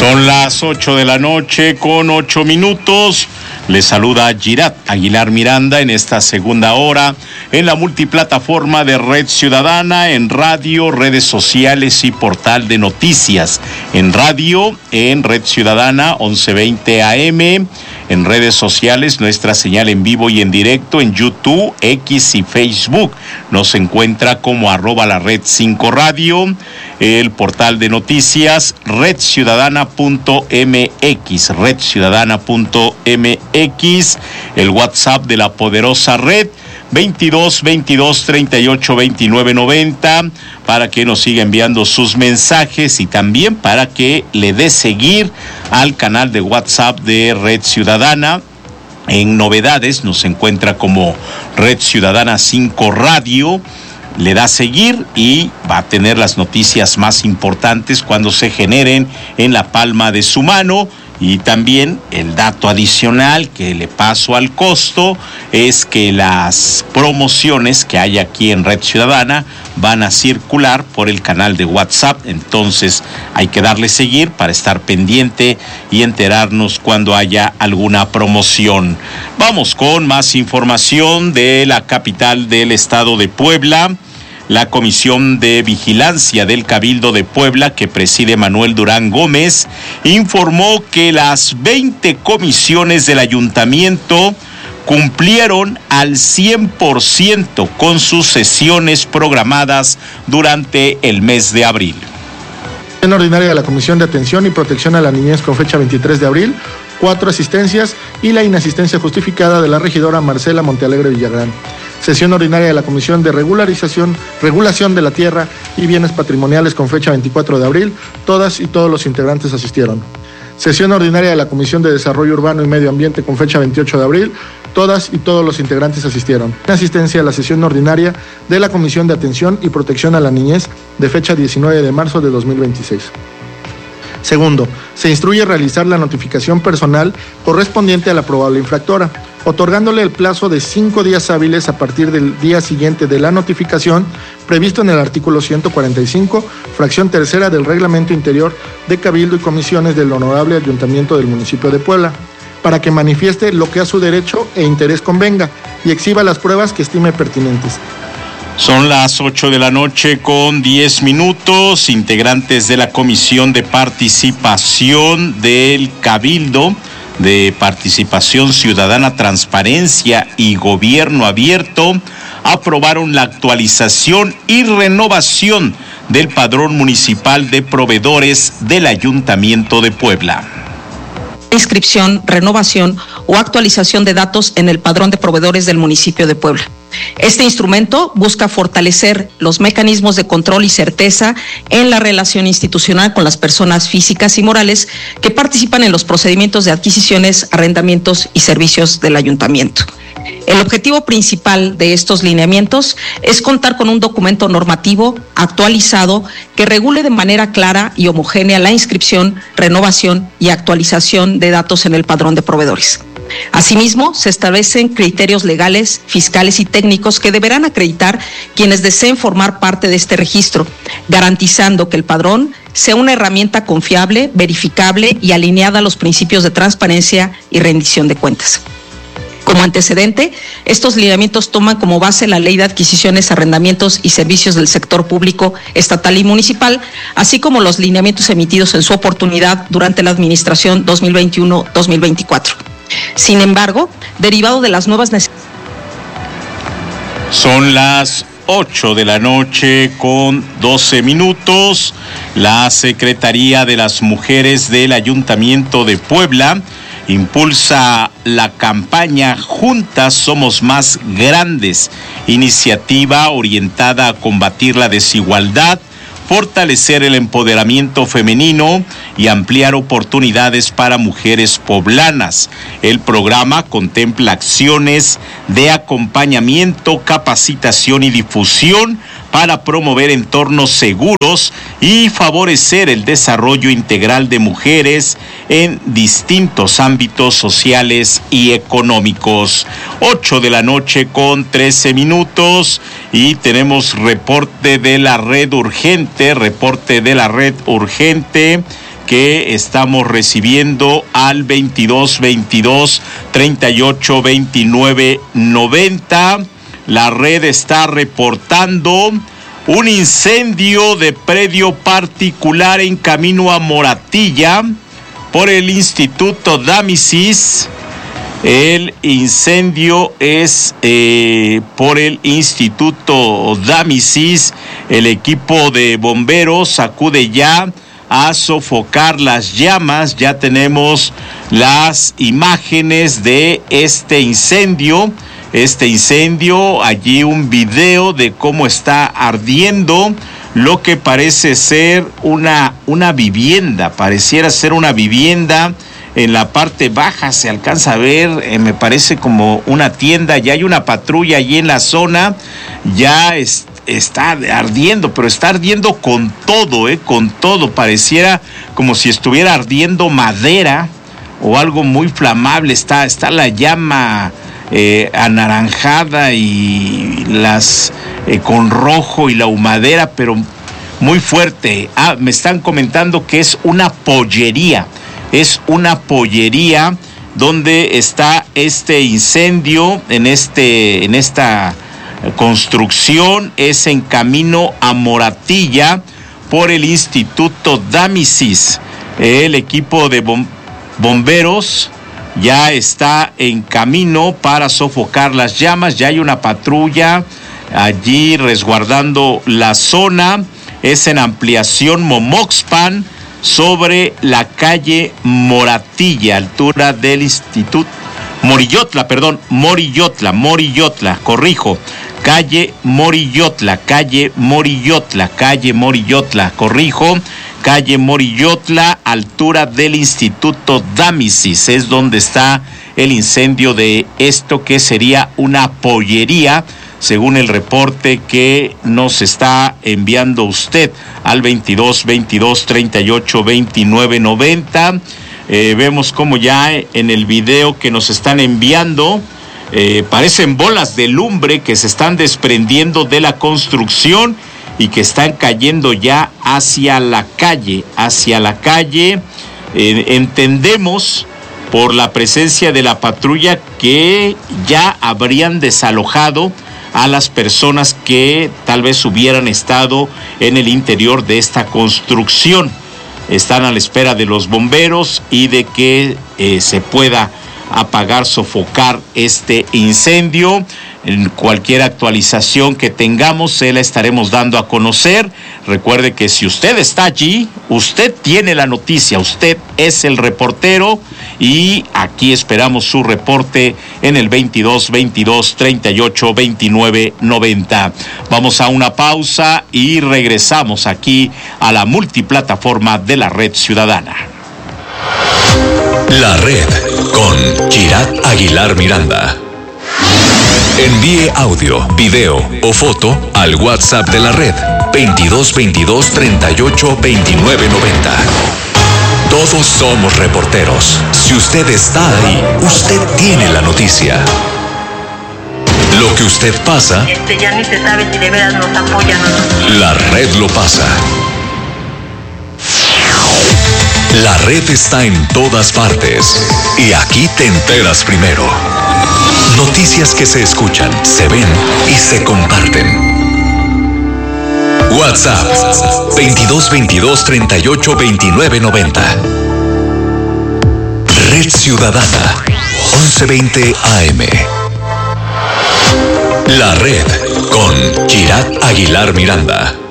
Son las 8 de la noche con 8 minutos. Les saluda Girat Aguilar Miranda en esta segunda hora en la multiplataforma de Red Ciudadana, en radio, redes sociales y portal de noticias. En radio, en Red Ciudadana 1120 AM, en redes sociales nuestra señal en vivo y en directo en YouTube, X y Facebook. Nos encuentra como @lared5 radio, el portal de noticias redciudadana.mx, redciudadana.mx, el WhatsApp de la poderosa red 22 22 38 29 90 para que nos siga enviando sus mensajes y también para que le dé seguir al canal de WhatsApp de Red Ciudadana. En novedades nos encuentra como Red Ciudadana 5 Radio. Le da seguir y va a tener las noticias más importantes cuando se generen en la palma de su mano. Y también el dato adicional que le paso al costo es que las promociones que hay aquí en Red Ciudadana van a circular por el canal de WhatsApp. Entonces hay que darle seguir para estar pendiente y enterarnos cuando haya alguna promoción. Vamos con más información de la capital del estado de Puebla. La Comisión de Vigilancia del Cabildo de Puebla, que preside Manuel Durán Gómez, informó que las 20 comisiones del ayuntamiento cumplieron al 100% con sus sesiones programadas durante el mes de abril. En ordinaria de la Comisión de Atención y Protección a la Niñez con fecha 23 de abril, 4 asistencias y la inasistencia justificada de la regidora Marcela Montealegre Villagrán. Sesión ordinaria de la Comisión de Regulación de la Tierra y Bienes Patrimoniales con fecha 24 de abril, todas y todos los integrantes asistieron. Sesión ordinaria de la Comisión de Desarrollo Urbano y Medio Ambiente con fecha 28 de abril, todas y todos los integrantes asistieron. Asistencia a la sesión ordinaria de la Comisión de Atención y Protección a la Niñez de fecha 19 de marzo de 2026. Segundo, se instruye realizar la notificación personal correspondiente a la probable infractora, otorgándole el plazo de 5 días hábiles a partir del día siguiente de la notificación previsto en el artículo 145, fracción tercera del Reglamento Interior de Cabildo y Comisiones del Honorable Ayuntamiento del Municipio de Puebla, para que manifieste lo que a su derecho e interés convenga y exhiba las pruebas que estime pertinentes. Son las 8 de la noche con 10 minutos. Integrantes de la Comisión de Participación del Cabildo, de Participación Ciudadana, Transparencia y Gobierno Abierto, aprobaron la actualización y renovación del Padrón Municipal de Proveedores del Ayuntamiento de Puebla. Inscripción, renovación o actualización de datos en el Padrón de Proveedores del municipio de Puebla. Este instrumento busca fortalecer los mecanismos de control y certeza en la relación institucional con las personas físicas y morales que participan en los procedimientos de adquisiciones, arrendamientos y servicios del ayuntamiento. El objetivo principal de estos lineamientos es contar con un documento normativo actualizado que regule de manera clara y homogénea la inscripción, renovación y actualización de datos en el padrón de proveedores. Asimismo, se establecen criterios legales, fiscales y técnicos que deberán acreditar quienes deseen formar parte de este registro, garantizando que el padrón sea una herramienta confiable, verificable y alineada a los principios de transparencia y rendición de cuentas. Como antecedente, estos lineamientos toman como base la Ley de Adquisiciones, Arrendamientos y Servicios del Sector Público, Estatal y Municipal, así como los lineamientos emitidos en su oportunidad durante la administración 2021-2024. Sin embargo, derivado de las nuevas necesidades. Son las 8 de la noche con 12 minutos. La Secretaría de las Mujeres del Ayuntamiento de Puebla impulsa la campaña Juntas Somos Más Grandes, iniciativa orientada a combatir la desigualdad, fortalecer el empoderamiento femenino y ampliar oportunidades para mujeres poblanas. El programa contempla acciones de acompañamiento, capacitación y difusión para promover entornos seguros y favorecer el desarrollo integral de mujeres en distintos ámbitos sociales y económicos. 8 de la noche con 13 minutos y tenemos reporte de la red urgente que estamos recibiendo al 22-22-38-29-90. La red está reportando un incendio de predio particular en camino a Moratilla por el Instituto Dámisis. El incendio es por el Instituto Dámisis. El equipo de bomberos acude ya a sofocar las llamas. Ya tenemos las imágenes de este incendio. Allí un video de cómo está ardiendo lo que parece ser una vivienda. Pareciera ser una vivienda. En la parte baja se alcanza a ver, me parece como una tienda. Ya hay una patrulla allí en la zona. Ya está ardiendo, pero está ardiendo con todo, con todo. Pareciera como si estuviera ardiendo madera o algo muy flamable. Está la llama anaranjada y las con rojo y la humadera, pero muy fuerte. Me están comentando que es una pollería. Es una pollería donde está este incendio en esta construcción. Es en camino a Moratilla por el Instituto Dámisis. El equipo de bomberos ya está en camino para sofocar las llamas. Ya hay una patrulla allí resguardando la zona. Es en ampliación Momoxpan, sobre la calle Moratilla, altura del Instituto Morillotla, corrijo, calle Morillotla, altura del Instituto Dámisis, es donde está el incendio de esto que sería una pollería, según el reporte que nos está enviando usted al 22-22-38-29-90. Vemos como ya en el video que nos están enviando, parecen bolas de lumbre que se están desprendiendo de la construcción y que están cayendo ya hacia la calle. Entendemos por la presencia de la patrulla que ya habrían desalojado a las personas que tal vez hubieran estado en el interior de esta construcción. Están a la espera de los bomberos y de que se pueda apagar, sofocar este incendio. En cualquier actualización que tengamos, se la estaremos dando a conocer. Recuerde que si usted está allí, usted tiene la noticia, usted es el reportero y aquí esperamos su reporte en el 22-22-38-29-90. Vamos a una pausa y regresamos aquí a la multiplataforma de la Red Ciudadana. La Red con Kirat Aguilar Miranda. Envíe audio, video o foto al WhatsApp de la red 22-22-38-29-90. Todos somos reporteros. Si usted está ahí, usted tiene la noticia. Lo que usted pasa, ya ni se sabe si de veras nos apoyan o no. La red lo pasa. La red está en todas partes y aquí te enteras primero. Noticias que se escuchan, se ven y se comparten. WhatsApp 22-22-38-29-90. Red Ciudadana 1120 AM. La Red con Kirat Aguilar Miranda.